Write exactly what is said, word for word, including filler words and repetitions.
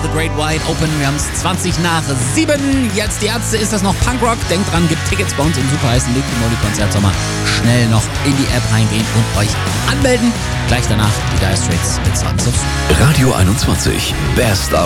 The Great Wide Open. Wir haben es zwanzig nach sieben. Jetzt die Ärzte, ist das noch Punkrock? Denkt dran, gibt Tickets bei uns im super heißen Liquid Moly Konzertsommer. Schnell noch in die App reingehen und euch anmelden. Gleich danach die Dire Straits mit Sons of Soul. Radio einundzwanzig. Best of